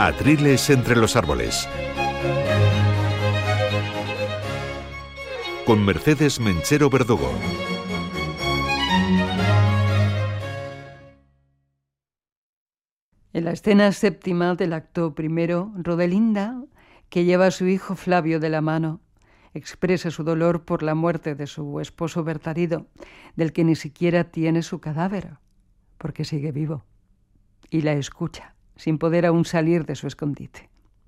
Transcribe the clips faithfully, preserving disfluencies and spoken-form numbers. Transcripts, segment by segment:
Atriles entre los árboles. Con Mercedes Menchero Verdugo. En la escena séptima del acto primero, Rodelinda, que lleva a su hijo Flavio de la mano, expresa su dolor por la muerte de su esposo Bertarido, del que ni siquiera tiene su cadáver, porque sigue vivo, y la escucha, sin poder aún salir de su escondite.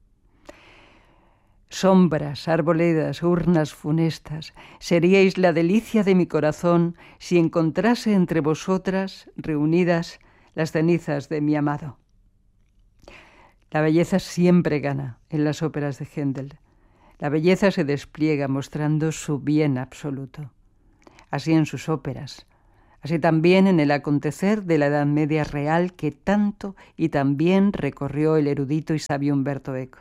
Sombras, arboledas, urnas funestas, seríais la delicia de mi corazón si encontrase entre vosotras, reunidas, las cenizas de mi amado. La belleza siempre gana en las óperas de Händel. La belleza se despliega mostrando su bien absoluto. Así en sus óperas, así también en el acontecer de la Edad Media real que tanto y tan bien recorrió el erudito y sabio Umberto Eco.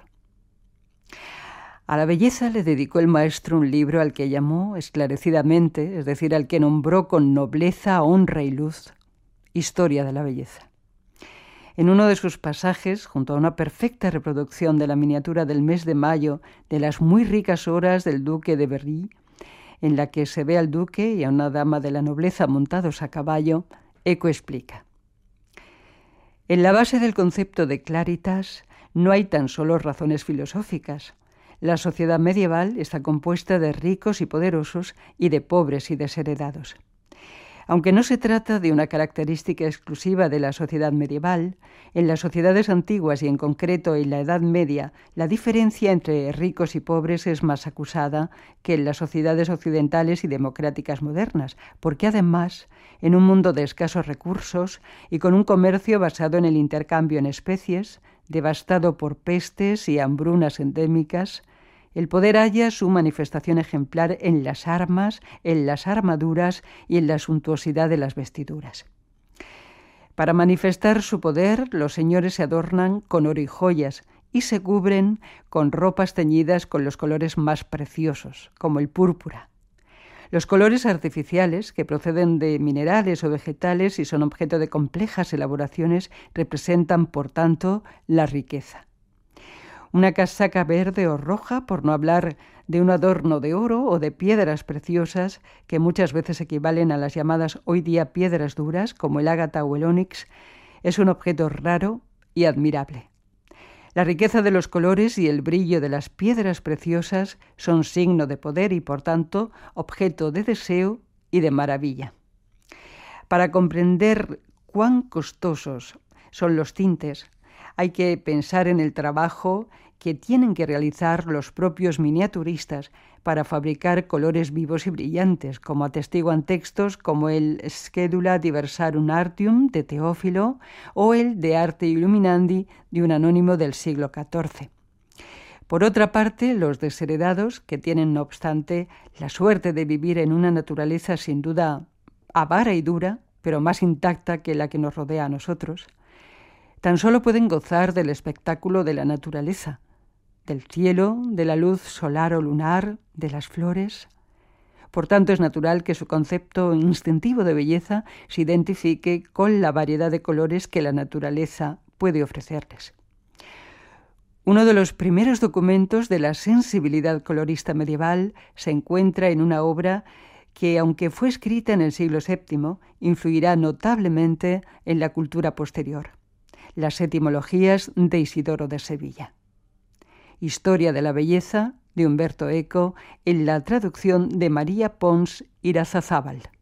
A la belleza le dedicó el maestro un libro al que llamó esclarecidamente, es decir, al que nombró con nobleza, honra y luz, Historia de la belleza. En uno de sus pasajes, junto a una perfecta reproducción de la miniatura del mes de mayo de las muy ricas horas del duque de Berry, en la que se ve al duque y a una dama de la nobleza montados a caballo, Eco explica: en la base del concepto de claritas no hay tan solo razones filosóficas. La sociedad medieval está compuesta de ricos y poderosos y de pobres y desheredados. Aunque no se trata de una característica exclusiva de la sociedad medieval, en las sociedades antiguas y en concreto en la Edad Media, la diferencia entre ricos y pobres es más acusada que en las sociedades occidentales y democráticas modernas, porque además, en un mundo de escasos recursos y con un comercio basado en el intercambio en especies, devastado por pestes y hambrunas endémicas, el poder halla su manifestación ejemplar en las armas, en las armaduras y en la suntuosidad de las vestiduras. Para manifestar su poder, los señores se adornan con oro y joyas y se cubren con ropas teñidas con los colores más preciosos, como el púrpura. Los colores artificiales, que proceden de minerales o vegetales y son objeto de complejas elaboraciones, representan, por tanto, la riqueza. Una casaca verde o roja, por no hablar de un adorno de oro o de piedras preciosas, que muchas veces equivalen a las llamadas hoy día piedras duras, como el ágata o el ónix, es un objeto raro y admirable. La riqueza de los colores y el brillo de las piedras preciosas son signo de poder y, por tanto, objeto de deseo y de maravilla. Para comprender cuán costosos son los tintes, hay que pensar en el trabajo que tienen que realizar los propios miniaturistas para fabricar colores vivos y brillantes, como atestiguan textos como el Schedula Diversarum Artium de Teófilo o el De Arte Illuminandi de un anónimo del siglo catorce. Por otra parte, los desheredados, que tienen no obstante la suerte de vivir en una naturaleza sin duda avara y dura, pero más intacta que la que nos rodea a nosotros, tan solo pueden gozar del espectáculo de la naturaleza, del cielo, de la luz solar o lunar, de las flores. Por tanto, es natural que su concepto instintivo de belleza se identifique con la variedad de colores que la naturaleza puede ofrecerles. Uno de los primeros documentos de la sensibilidad colorista medieval se encuentra en una obra que, aunque fue escrita en el siglo séptimo, influirá notablemente en la cultura posterior: las etimologías de Isidoro de Sevilla. Historia de la belleza, de Umberto Eco, en la traducción de María Pons Irazazábal.